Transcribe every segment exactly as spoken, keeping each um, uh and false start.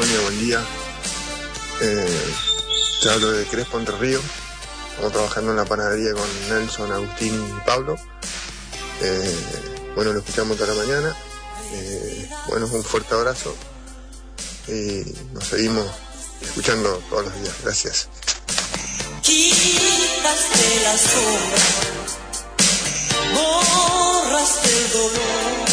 Sonia, buen día. Eh, te hablo de Crespo, Entre Ríos. Estamos trabajando en la panadería con Nelson, Agustín y Pablo. Eh, bueno, lo escuchamos toda la mañana. Eh, bueno, un fuerte abrazo. Y nos seguimos escuchando todos los días. Gracias. Quitaste la sombra, borraste el dolor.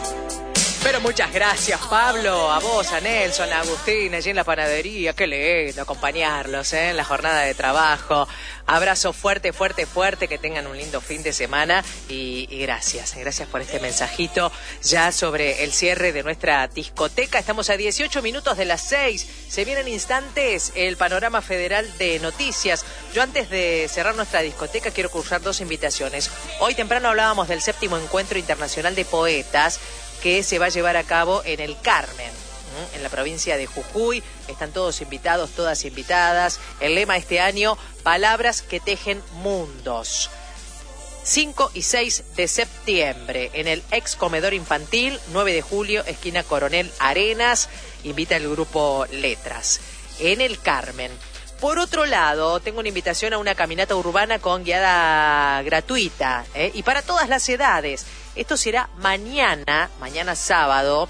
Pero muchas gracias, Pablo, a vos, a Nelson, a Agustín, allí en la panadería. Qué lindo acompañarlos, ¿eh? En la jornada de trabajo. Abrazo fuerte, fuerte, fuerte, que tengan un lindo fin de semana y, y gracias, gracias por este mensajito ya sobre el cierre de nuestra discoteca. Estamos a dieciocho minutos de las seis, se vienen instantes el panorama federal de noticias. Yo antes de cerrar nuestra discoteca quiero cursar dos invitaciones. Hoy temprano hablábamos del séptimo encuentro internacional de poetas que se va a llevar a cabo en el Carmen, en la provincia de Jujuy. Están todos invitados, todas invitadas. El lema este año, palabras que tejen mundos. cinco y seis de septiembre, en el ex comedor infantil, nueve de julio, esquina Coronel Arenas, invita el grupo Letras. En el Carmen. Por otro lado, tengo una invitación a una caminata urbana con guiada gratuita, ¿eh? Y para todas las edades. Esto será mañana, mañana sábado,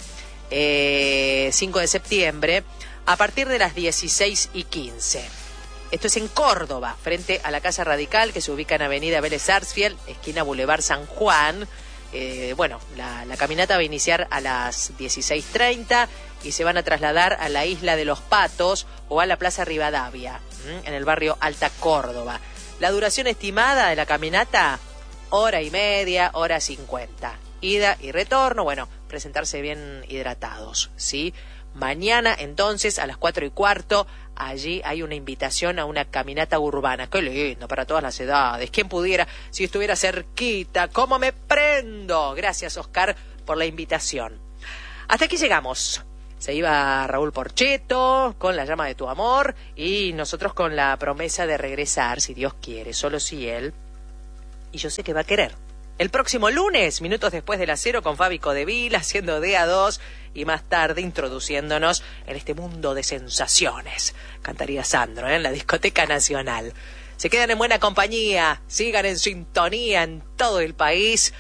eh, cinco de septiembre, a partir de las dieciséis y quince. Esto es en Córdoba, frente a la Casa Radical, que se ubica en Avenida Vélez Sarsfield, esquina Boulevard San Juan. Eh, bueno, la, la caminata va a iniciar a las dieciséis treinta y se van a trasladar a la Isla de los Patos o a la Plaza Rivadavia, ¿m? en el barrio Alta Córdoba. La duración estimada de la caminata, hora y media, hora cincuenta. Ida y retorno, bueno, presentarse bien hidratados, ¿sí? Mañana, entonces, a las cuatro y cuarto, allí hay una invitación a una caminata urbana. ¡Qué lindo! Para todas las edades. ¿Quién pudiera, si estuviera cerquita? ¿Cómo me prendo? Gracias, Oscar, por la invitación. Hasta aquí llegamos. Se iba Raúl Porcheto con La llama de tu amor y nosotros con la promesa de regresar, si Dios quiere, solo si Él. Y yo sé que va a querer. El próximo lunes, minutos después de las cero, con Fabi Codevil, haciendo D A dos y más tarde introduciéndonos en este mundo de sensaciones. Cantaría Sandro, ¿eh? En la Discoteca Nacional. Se quedan en buena compañía, sigan en sintonía en todo el país.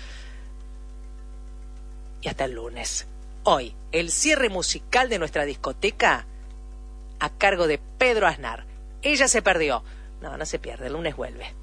Y hasta el lunes. Hoy, el cierre musical de nuestra discoteca a cargo de Pedro Aznar. Ella se perdió. No, no se pierde, el lunes vuelve.